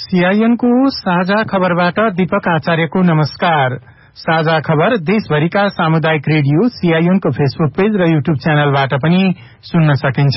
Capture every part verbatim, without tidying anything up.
CIN को साझा खबरबाट दीपक आचार्यको नमस्कार। साझा खबर देशभरिका सामुदायिक रेडियो सीआईएन को फेसबुक पेज र यूट्यूब च्यानलबाट पनि सुन्न सकिन्छ।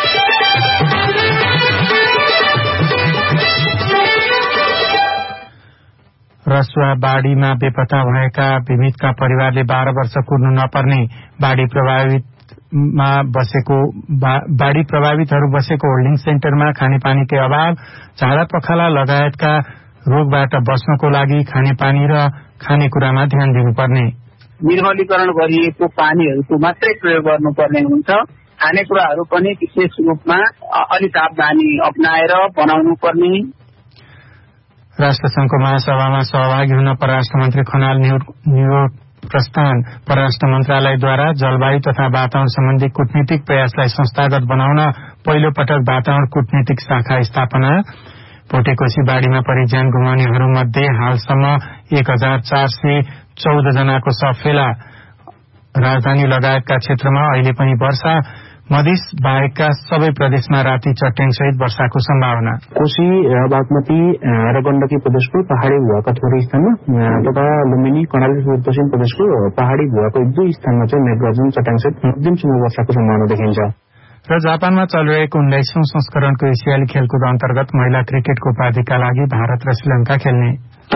रसुवा बाढ़ीमा बेपत्ता भएका विमितका परिवारले बाह्र वर्ष कुर्नु नपर्ने बाढ़ी प्रभावित मा बसेको बाढ़ी प्रभावितहरू बसेको होल्डिङ सेन्टरमा खानेपानीकै अभाव, झाडा पखाला लगायतका रोगबाट बच्नको लागि खानेपानी र खानेकुरामा ध्यान दिनुपर्ने, निर्मलीकरण गरिएको पानीहरूको मात्रै प्रयोग गर्नुपर्ने हुन्छ। खानेकुराहरू पनि विशेष रूपमा अलि सावधानी अपनाएर बनाउनु पर्ने। राष्ट्रसंघको महासभामा सहभागी हुन परराष्ट्र मन्त्री खनाल न्यूयोर्क प्रस्थान। परराष्ट्र मन्त्रालयद्वारा जलवायु तथा वातावरण सम्बन्धी कूटनीतिक प्रयासलाई संस्थागत बनाउन पहिलो पटक वातावरण कूटनीतिक शाखा स्थापना। भोटेकोशी बाढ़ीमा परि ज्यान गुमाउनेहरूमध्ये हालसम्म एक हजार चार सय चौध जनाको शव फेला। राजधानी लगायतका क्षेत्रमा अहिले पनि वर्षा, मधेस बाहेकका सबै प्रदेशमा राति चट्याङ सहित वर्षाको सम्भावना। कोशी बागमती र गण्डकी प्रदेशको पहाड़ी भूभागका थोरै स्थानमा तथा लुम्बिनी कर्णाली पश्चिम प्रदेशको पहाड़ी भूभागको एक दुई स्थानमा चाहिँ मेघगर्जन चट्याङ सहित मध्यमसम्म वर्षाको सम्भावना देखिन्छ। र जापानमा चलिरहेको उन्नाइसौं संस्करणको एसियाली खेलकुद अन्तर्गत महिला क्रिकेटको उपाधिका लागि भारत र श्रीलंका खेल्ने।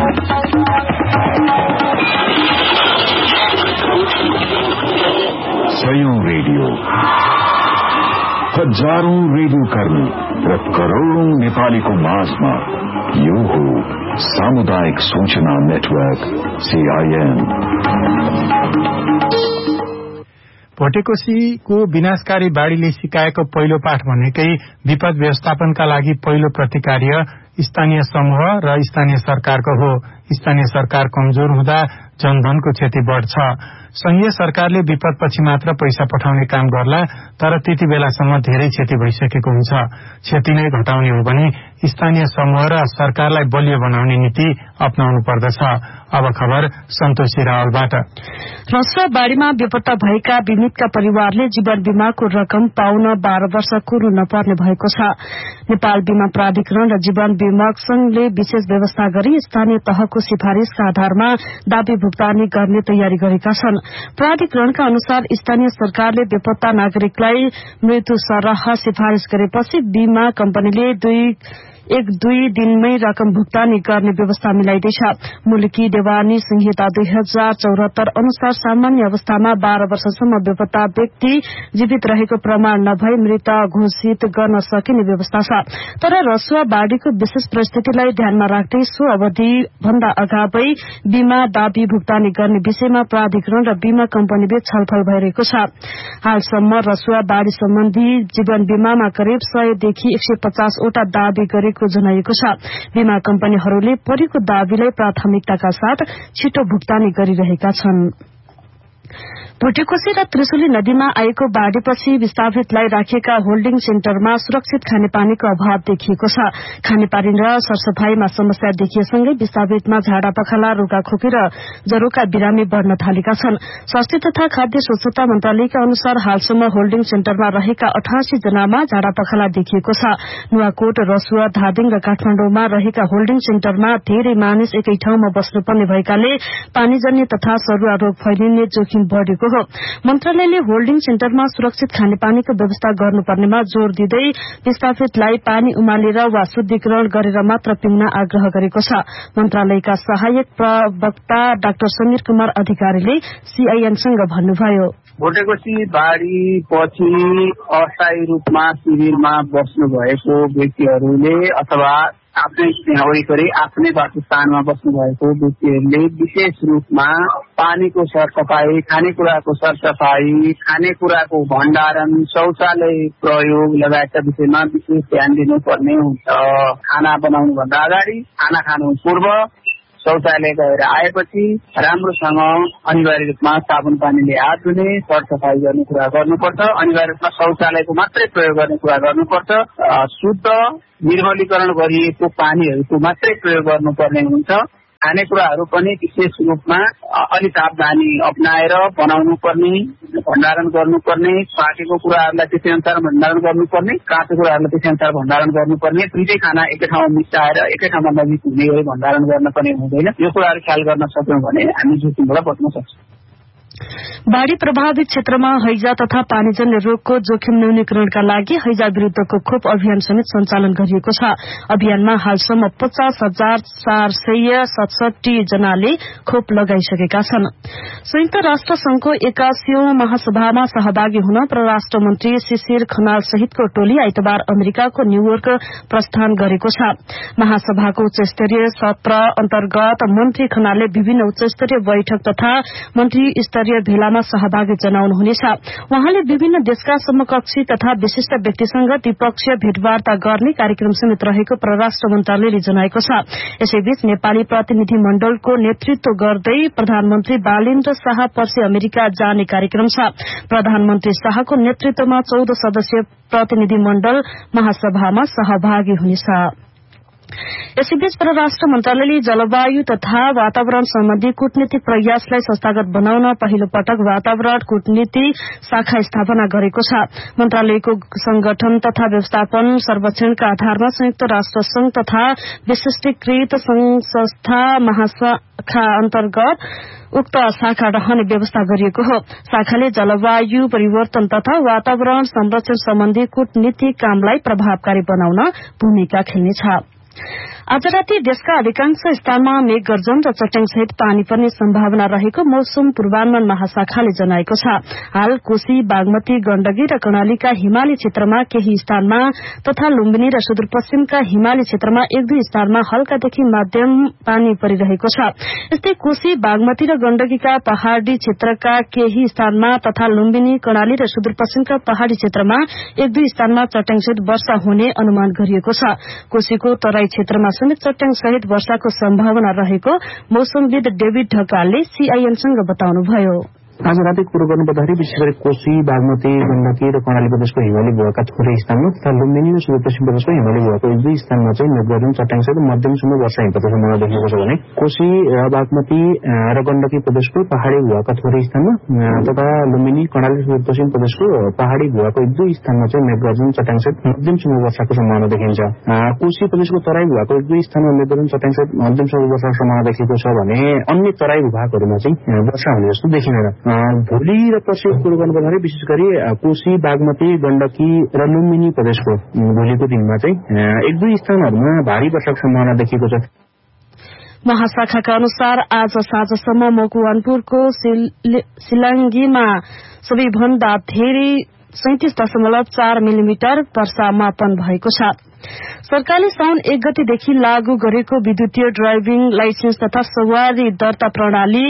सयौं रेडियो, हजारौं रेडियो कर्मी र करोड़ौं नेपालीको माझमा यो हो सामुदायिक सूचना नेटवर्क सीआईएन। भोटेकोशीको विनाशकारी बाढ़ीले सिकाएको पहिलो पाठ भनेकै विपद व्यवस्थापनका लागि पहिलो प्रतिकार्य स्थानीय समूह र स्थानीय सरकारको हो। स्थानीय सरकार कमजोर हुँदा जनधनको क्षति बढ़छ। संघीय सरकारले विपदपछि मात्र पैसा पठाउने काम गर्ला, तर त्यति बेलासम्म धेरै क्षति भइसकेको हुन्छ। क्षति नै घटाउने हो भने स्थानीय समूह र सरकारलाई बलियो बनाउने नीति अपनाउनु पर्दछ। अब खबर सन्तोषी रावलबाट। रसुवा बाढ़ीमा बेपत्ता भएका विमितका परिवारले जीवन बीमाको रकम पाउन बाह्र वर्ष कुर्नु नपर्ने भएको छ। नेपाल बीमा प्राधिकरण र जीवन बीमक संघले विशेष व्यवस्था गरी स्थानीय तहको सिफारिशका आधारमा दावी भुक्तानी गर्ने तयारी गरेका छन्। प्राधिकरणका अनुसार स्थानीय सरकारले बेपत्ता नागरिकलाई मृत्यु सरह सिफारिश गरेपछि बीमा कम्पनीले दुई एक दुई दिनमै रकम भुक्तानी गर्ने व्यवस्था मिलाइदैछ। मुलुकी देवानी संहिता दुई हजार चौहत्तर अनुसार सामान्य अवस्थामा बाह्र वर्षसम्म बेपत्ता व्यक्ति जीवित रहेको प्रमाण नभई मृत घोषित गर्न सकिने व्यवस्था छ। तर रसुवा बाढ़ीको विशेष परिस्थितिलाई ध्यानमा राख्दै सो अवधि भन्दा अगावै बीमा दावी भुक्तानी गर्ने विषयमा प्राधिकरण र बीमा कम्पनीबीच छलफल भइरहेको छ। हालसम्म रसुवा बाढ़ी सम्बन्धी जीवन बीमामा करिब सयदेखि एक सय पचासवटा दावी गरे जनाइएको छ। बीमा कम्पनीहरूले परेको दावीलाई प्राथमिकताका साथ छिटो भुक्तानी गरिरहेका छन्। भोटेकोशी र त्रिशुली नदीमा आएको बाढ़ीपछि विस्थापितलाई राखिएका होल्डिङ सेन्टरमा सुरक्षित खानेपानीको अभाव देखिएको छ। खानेपानी र सरसफाईमा समस्या देखिएसँगै विस्थापितमा झाडा पखाला, रुगाखोकी र ज्वरोका बिरामी बढ़न थालेका छन्। स्वास्थ्य तथा खाद्य स्वच्छता मन्त्रालयका अनुसार हालसम्म होल्डिङ सेन्टरमा रहेका अठासी जनामा झाडा पखाला देखिएको छ। नुवाकोट, रसुवा, धादिङ र काठमाडौँमा रहेका होल्डिङ सेन्टरमा धेरै मानिस एकै ठाउँमा बस्नुपर्ने भएकाले पानीजन्य तथा सरुवा रोग फैलिने जोखिम बढ़ेको हो। मन्त्रालयले होल्डिङ सेन्टरमा सुरक्षित खानेपानीको व्यवस्था गर्नुपर्नेमा जोड़ दिँदै विस्थापितलाई पानी उमालेर वा शुद्धिकरण गरेर मात्र पिउन आग्रह गरेको छ। मन्त्रालयका सहायक प्रवक्ता डाक्टर समीर कुमार अधिकारीले सीआईएनसँग भन्नुभयो, भोटेकोशी बाढ़ी पछि अस्थायी रूपमा शिविरमा बस्नु भएको व्यक्तिहरूले अथवा आफ्नै त्यहाँ वरिपरि आफ्नै वासस्थानमा बस्नु भएको व्यक्तिहरूले विशेष रूपमा पानीको सरसफाई, खानेकुराको सरसफाई, खानेकुराको भण्डारण, शौचालय प्रयोग लगायतका विषयमा विशेष ध्यान दिनुपर्ने हुन्छ। खाना बनाउनु भन्दा अगाडि, खाना खानु पूर्व, शौचालय गएर आएपछि राम्रोसँग अनिवार्य रूपमा साबुन पानीले हात धुने, सरसफाई गर्ने कुरा गर्नुपर्छ। अनिवार्य रूपमा शौचालयको मात्रै प्रयोग गर्ने कुरा गर्नुपर्छ। शुद्ध निर्मलीकरण गरिएको पानीहरूको मात्रै प्रयोग गर्नुपर्ने हुन्छ। खानेकुराहरू पनि विशेष रूपमा अलि सावधानी अप्नाएर बनाउनु पर्ने, भण्डारण गर्नुपर्ने, पाकेको कुराहरूलाई त्यसै अनुसार भण्डारण गर्नुपर्ने, काँचो कुराहरूलाई त्यसै अनुसार भण्डारण गर्नुपर्ने, दुईटै खाना एकै ठाउँमा मिसाएर एकै ठाउँमा नजिक हुने गरी भण्डारण गर्न पनि हुँदैन। यो कुराहरू ख्याल गर्न सक्यौँ भने हामी जोखिमबाट बच्न सक्छौँ। बाढ़ी प्रभावित क्षेत्रमा हैजा तथा पानीजन्य रोगको जोखिम न्यूनीकरणका लागि हैजा विरूद्धको खोप अभियान समेत सञ्चालन गरिएको छ। अभियानमा हालसम्म पचास हजार चार सय सतसठी जनाले खोप लगाइसकेका छन्। संयुक्त राष्ट्र संघको एकासीौं महासभामा सहभागी हुन परराष्ट्र मन्त्री शिशिर खनाल सहितको टोली आइतबार अमेरिकाको न्यूयोर्क प्रस्थान गरेको छ। महासभाको उच्चस्तरीय सत्र अन्तर्गत मन्त्री खनालले विभिन्न उच्चस्तरीय बैठक तथा मन्त्री स्तरीय भेलामा सहभागी जनाउनुहुनेछ। उहाँले विभिन्न देशका समकक्षी तथा विशिष्ट व्यक्तिसँग द्विपक्षीय भेटवार्ता गर्ने कार्यक्रम समेत रहेको परराष्ट्र मन्त्रालयले जनाएको छ। यसैबीच नेपाली प्रतिनिधि मण्डलको नेतृत्व गर्दै प्रधानमन्त्री बालेन्द्र शाह पर्सि अमेरिका जाने कार्यक्रम छ। प्रधानमन्त्री शाहको नेतृत्वमा चौध सदस्यीय प्रतिनिधि मण्डल महासभामा सहभागी हुनेछ। यसैबीच परराष्ट्र मन्त्रालयले जलवायु तथा वातावरण सम्बन्धी कूटनीतिक प्रयासलाई संस्थागत बनाउन पहिलो पटक वातावरण कूटनीति शाखा स्थापना गरेको छ। मन्त्रालयको संगठन तथा व्यवस्थापन सर्वेक्षणका आधारमा संयुक्त राष्ट्र संघ तथा विशिष्टीकृत संघ संस्था महाशाखा अन्तर्गत उक्त शाखा रहने व्यवस्था गरिएको हो। शाखाले जलवायु परिवर्तन तथा वातावरण संरक्षण सम्बन्धी कूटनीतिक कामलाई प्रभावकारी बनाउन भूमिका खेल्नेछ। आज राति देशका अधिकांश स्थानमा मेघ गर्जन र चट्याङ सहित पानी पर्ने सम्भावना रहेको मौसम पूर्वानुमान महाशाखाले जनाएको छ। हाल कोशी, बागमती, गण्डकी र कर्णालीका हिमाली क्षेत्रमा केही स्थानमा तथा लुम्बिनी र सुदूरपश्चिमका हिमाली क्षेत्रमा एक दुई स्थानमा हल्कादेखि मध्यम पानी परिरहेको छ। यस्तै कोशी, बागमती र गण्डकीका पहाड़ी क्षेत्रका केही स्थानमा तथा लुम्बिनी, कर्णाली र सुदूरपश्चिमका पहाड़ी क्षेत्रमा एक दुई स्थानमा चट्याङसहित वर्षा हुने अनुमान गरिएको छ। कोशीको तराई क्षेत्रमा समेत चट्याङ सहित वर्षाको सम्भावना रहेको मौसमविद डेभिड ढकालले सीआईएनसँग बताउनुभयो। आज राति कुरो गर्नु पर्दाखेरि विशेष गरी कोशी, बागमती, गण्डकी र कर्णाली प्रदेशको हिमाली भूभागका थोरै स्थानमा तथा लुम्बिनी र सुदूरपश्चिम प्रदेशको हिमाली भूभागको एक दुई स्थानमा चाहिँ मेघगर्जन चट्याङसहित मध्यमसम्म वर्षा हिमपातको सम्भावना देखिएको छ भने कोशी, बागमती र गण्डकी प्रदेशको पहाड़ी भूभागका थोरै स्थानमा तथा लुम्बिनी, कर्णाली र सुदूरपश्चिम प्रदेशको पहाड़ी भूभागको एक दुई स्थानमा चाहिँ मेघगर्जन चट्याङसहित मध्यमसम्म वर्षाको सम्भावना देखिन्छ। कोशी प्रदेशको तराई भूभागको एक दुई स्थानमा मेघगर्जन चट्याङसहित मध्यमसम्म वर्षाको सम्भावना देखिएको छ भने अन्य तराई भूभागहरूमा चाहिँ वर्षा हुने जस्तो देखिँदैन। भोलि र पर्सि कुरो गर्नु पर्दाखेरि विशेष गरी कोशी, बागमती, गण्डकी र लुम्बिनी प्रदेशको भोलिको दिनमा चाहिँ एक दुई स्थानहरूमा भारी वर्षाको सम्भावना देखिएको छ। महाशाखाका अनुसार आज साँझसम्म मकवानपुरको सिलाङ्गीमा सबैभन्दा धेरै सैंतिस दशमलव चार मिलिमिटर वर्षा मापन भएको छ। सरकारले साउन एक गतेदेखि लागू गरेको विद्युतीय ड्राइभिङ लाइसेन्स तथा सवारी दर्ता प्रणाली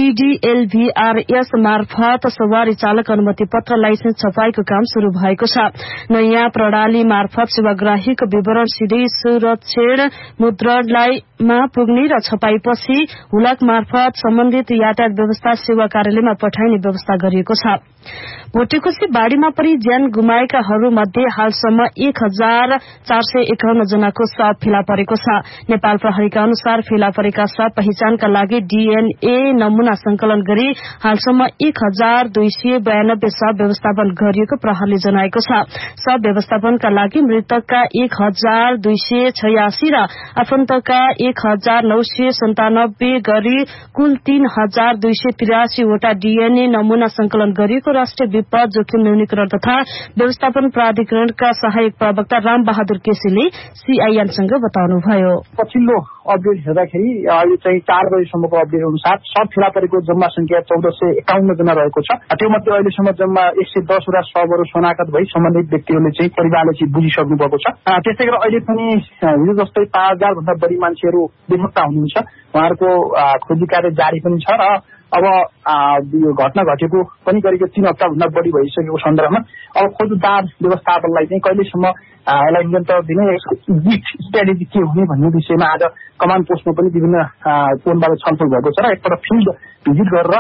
ईडीएलभीआरएस मार्फत सवारी चालक अनुमति पत्र लाइसेन्स छपाईको काम शुरू भएको छ। नयाँ प्रणाली मार्फत सेवाग्राहीको विवरण सिधै सुरक्षण मुद्रणालयमा पुग्ने र छपाईपछि हुलाक मार्फत सम्बन्धित यातायात व्यवस्था सेवा कार्यालयमा पठाइने व्यवस्था गरिएको छ। भोटेकोशी बाढ़ीमा परि ज्यान गुमाएकाहरू मध्ये हालसम्म एक हजार चार सय एकाउन्न जनाको शव फेला परेको छ। नेपाल प्रहरीका अनुसार फेला परेका शव पहिचानका लागि डीएनए नमूना संकलन गरी हालसम्म एक हजार दुई सय बयानब्बे शव व्यवस्थापन गरिएको प्रहरीले जनाएको छ। शव व्यवस्थापनका लागि मृतकका एक हजार दुई सय छयासी र आफन्तका एक हजार नौ सय सन्तानब्बे गरी कुल तीन हजार दुई सय तिरासी वटा डीएनए नमूना संकलन गरिएको राष्ट्रिय विपद जोखिम न्यूनीकरण तथा व्यवस्थापन प्राधिकरणका सहायक प्रवक्ता राम बहादुर केसीले सीआईएनसँग बताउनुभयो। पछिल्लो अपडेट हेर्दाखेरि यो चाहिँ चार बजेसम्मको अपडेट अनुसार शव फेला परेको जम्मा संख्या चौध सय एकाउन्न जना रहेको छ। त्यो मध्ये अहिलेसम्म जम्मा एक सय दसवटा शवहरू शनाखत भई सम्बन्धित व्यक्तिहरूले चाहिँ परिवारले चाहिँ बुझिसक्नु भएको छ। त्यसै गरी अहिले पनि हिजो जस्तै पाँच हजार भन्दा बढी मान्छेहरू बेपत्ता हुनुहुन्छ। उहाँहरूको खोजी कार्य जारी पनि छ र अब यो घटना घटेको पनि करिब तीन हप्ता भन्दा बढी भइसकेको सन्दर्भमा अब खोजदार व्यवस्थापनलाई चाहिँ कहिलेसम्म यसलाई नियन्त्रण दिने स्ट्राटेजी के हुने भन्ने विषयमा आज कमान्ड पोस्टमा पनि विभिन्न कोणबाट छलफल भएको छ र एकपल्ट फिल्ड भिजिट गरेर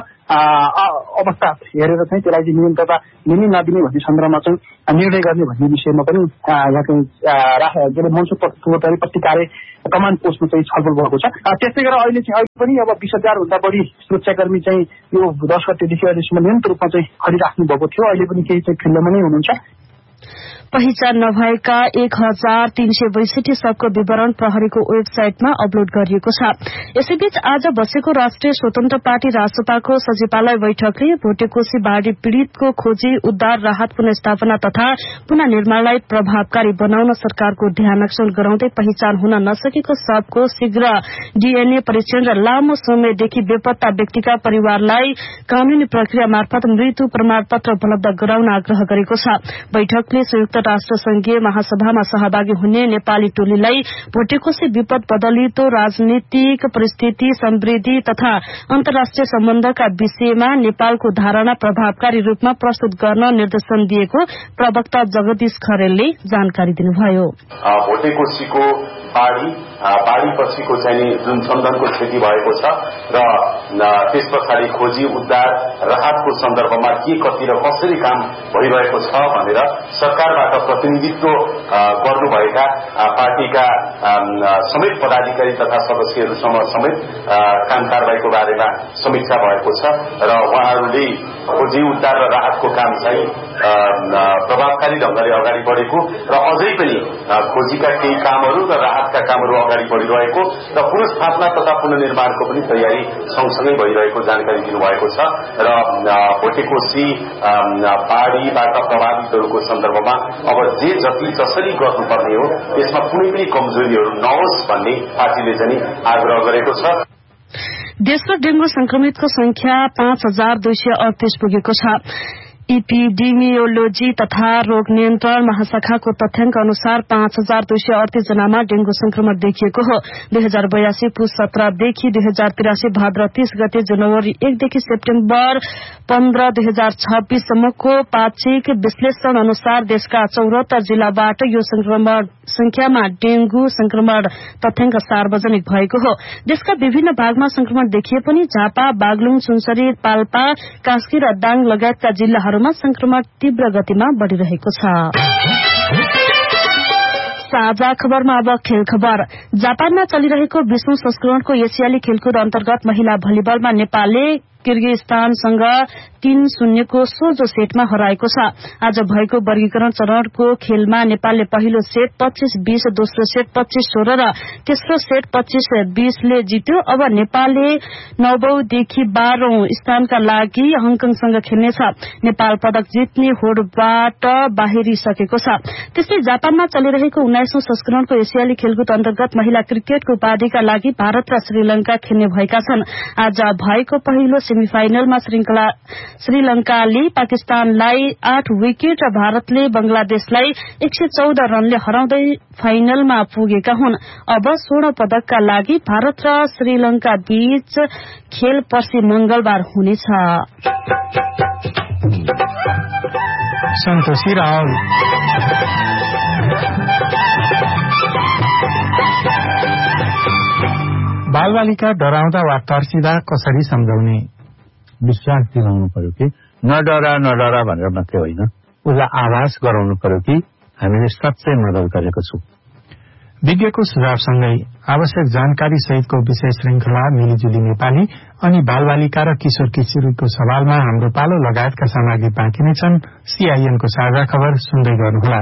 अवस्था हेरेर चाहिँ त्यसलाई चाहिँ निरन्तरता लिने नदिने भन्ने सन्दर्भमा चाहिँ निर्णय गर्ने भन्ने विषयमा पनि यहाँ के अरे मनसुख प्रति कार्य कमान्ड पोस्टमा चाहिँ छलफल भएको छ। त्यस्तै गरेर अहिले चाहिँ अहिले पनि अब बिस हजार भन्दा बढी सुरक्षाकर्मी चाहिँ यो दस गतेदेखि अहिलेसम्म नियन्त्रण रूपमा चाहिँ खरिराख्नु भएको थियो। अहिले पनि केही चाहिँ फिल्डमा नै हुनुहुन्छ। पहिचान नभएका एक हजार तीन सय बैसठी सबको विवरण प्रहरीको वेबसाइटमा अपलोड गरिएको छ। यसैबीच आज बसेको राष्ट्रिय स्वतन्त्र पार्टी रासपाको सचिवालय बैठकले भोटेकोशी बाढ़ी पीड़ितको खोजी उद्धार राहत पुनर्स्थापना तथा पुनः निर्माणलाई प्रभावकारी बनाउन सरकारको ध्यान आकर्षण गराउँदै पहिचान हुन नसकेको सबको शीघ्र डीएनए परीक्षण र लामो समयदेखि बेपत्ता व्यक्तिका परिवारलाई कानूनी प्रक्रिया मार्फत मृत्यु प्रमाणपत्र उपलब्ध गराउन आग्रह गरेको छ। बैठकले संयुक्त राष्ट्र संघीय महासभामा सहभागी हुने नेपाली टोलीलाई भोटेकोशी विपद बदलितो राजनीतिक परिस्थिति समृद्धि तथा अन्तर्राष्ट्रिय सम्बन्धका विषयमा नेपालको धारणा प्रभावकारी रूपमा प्रस्तुत गर्न निर्देशन दिएको प्रवक्ता जगदीश खरेलले जानकारी दिनुभयो। भोटेकोशीको बाढ़ी बाढ़ी पछिको चाहिँ जुन सन्दनको क्षति भएको छ र त्यस पछाडि खोजी उद्धार राहतको सन्दर्भमा के कति र कसरी काम भइरहेको छ भनेर सरकारबाट प्रतिनिधित्व गर्नुभएका पार्टीका समेत पदाधिकारी तथा सदस्यहरूसँग समेत काम कारबाहीको बारेमा समीक्षा भएको छ र उहाँहरूले खोजी उद्धार र राहतको काम चाहिँ प्रभावकारी ढंगले अगाडि बढेको र अझै पनि खोजीका केही कामहरू र राहतका कामहरू अगाडि बढिरहेको र पुनर्स्थापना तथा पुनर्निर्माणको पनि तयारी सँगसँगै भइरहेको जानकारी दिनुभएको छ र भोटेकोशी बाढ़ीबाट प्रभावितहरूको सन्दर्भमा अब जे जति जसरी गर्नुपर्ने हो यसमा कुनै पनि कमजोरीहरू नहोस् भन्ने पार्टीले चाहिँ आग्रह गरेको छ। देशमा डेंगू संक्रमितको संख्या पाँच हजार दुई सय अडतीस पुगेको छ। इपिडेमियोलोजी तथा रोग नियन्त्रण महाशाखाको तथ्याङ्क अनुसार पाँच हजार दुई सय अडतीस जनामा डेंगू संक्रमण देखिएको हो। दुई हजार बयासी पुस सत्रदेखि दुई हजार तिरासी भाद्र तीस गते जनवरी एकदेखि सेप्टेम्बर पन्ध्र दुई हजार छब्बीससम्मको पाक्षिक विश्लेषण अनुसार देशका चौहत्तर जिल्लाबाट यो संक्रमण संख्यामा डेंगू संक्रमण तथ्याङ्क सार्वजनिक भएको हो। देशका विभिन्न भागमा संक्रमण देखिए पनि झापा बागलुङ सुनसरी पाल्पा कास्की र दाङ लगायतका जिल्लाहरूमा संक्रमण तीव्र गतिमा बढ़िरहेको छ। साझा खबरमा अब खेल खबर। जापानमा चलिरहेको विश्व संस्करणको एसियाली खेलकुद अन्तर्गत महिला भलिबलमा नेपालले किर्गिस्तानसँग तीन शून्यको सोझो सेटमा हराएको छ। आज भएको वर्गीकरण चरणको खेलमा नेपालले पहिलो सेट पच्चीस बीस दोस्रो सेट पच्चीस सोह्र र तेस्रो सेट पच्चीस बीसले जित्यो। अब नेपालले नौवौंदेखि बाह्रौं स्थानका लागि हङकङसँग खेल्नेछ। नेपाल पदक जित्ने होडबाट बाहिरिसकेको छ। त्यस्तै जापानमा चलिरहेको उन्नाइसौं संस्करणको एसियाली खेलकुद अन्तर्गत महिला क्रिकेटको उपाधिका लागि भारत र श्रीलंका खेल्ने भएका छन्। आज भएको पहिलो सेमिफाइनलमा श्रीलंकाले पाकिस्तानलाई आठ विकेट र भारतले बंगलादेशलाई एक सय चौध रनले हराउँदै फाइनलमा पुगेका हुन्। अब स्वर्ण पदकका लागि भारत र श्रीलंका बीच खेल पर्सि मंगलबार हुनेछ। सन्तोषी रावल बालबालिका डराउँदा वा तर्सिँदा कसरी सम्झाउने? विश्वास दिलाउनु पर्यो कि नडरा नडरा भनेर मात्रै होइन, उसलाई आभास गराउनु पर्यो कि हामीले साँच्चै मद्दत गरेको छौं। विज्ञको सुझावसँगै आवश्यक जानकारी सहितको विशेष श्रृंखला मिलिजुली नेपाली अनि बालबालिका र किशोर किशोरीको सवालमा हाम्रो पालो लगायतका सामग्री बाँकी नै छन्। सीआईएनको साझा खबर सुन्दै गर्नुहोला।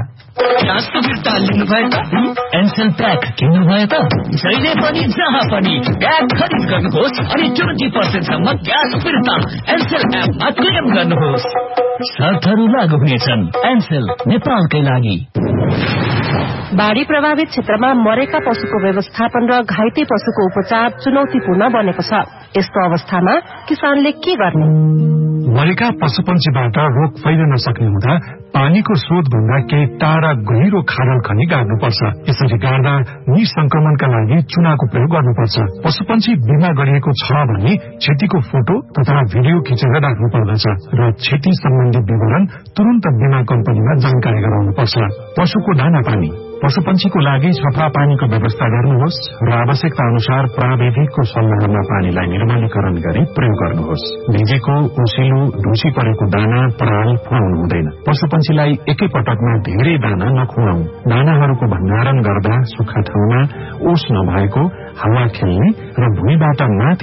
एनसेल प्याक किन्नुभयो त जहिले पनि जहाँ पनि प्याक खरिद गर्नुहोस् अनि ट्वेन्टी पर्सेन्टसम्म ग्यास फिर्ता एनसेल एपमा क्लेम गर्नुहोस्। शर्तहरू लागू हुनेछन्। एनसेल नेपालकै लागि। बाढ़ी प्रभावित क्षेत्रमा मरेका पशुको व्यवस्थापन र घाइते पशुको उपचार चुनौतीपूर्ण बनेको छ। यस्तो अवस्थामा किसानले के गर्ने? मरेका पशुपन्छीबाट रोग फैलिन नसक्ने हुँदा पानीको स्रोतभन्दा केही टाढा गहिरो खाडल खनी गाड्नुपर्छ। यसरी गाड्दा निसंक्रमणका लागि चुनाको प्रयोग गर्नुपर्छ। पशुपन्छी बिमा गरिएको छ भने क्षतिको फोटो तथा भिडियो खिचेर राख्नु पर्दछ र क्षति सम्बन्धी विवरण तुरन्त बिमा कम्पनीमा जानकारी गराउनुपर्छ। पशुको दाना पानी पशुपन्छीको लागि सफा पानीको व्यवस्था गर्नुहोस् र आवश्यकता अनुसार प्राविधिकको सल्लाहमा पानीलाई निर्मलीकरण गरी प्रयोग गर्नुहोस्। भिजेको ओसिलो ढुसी परेको दाना पराल खुवाउनु हुँदैन। पशुपन्छीलाई एकै पटकमा धेरै दाना नखुवाऊ। दानाहरूको भण्डारण गर्दा सुक्खा ठाउँमा ओस नभएको, हावा खेल्ने र भुइँबाट माथि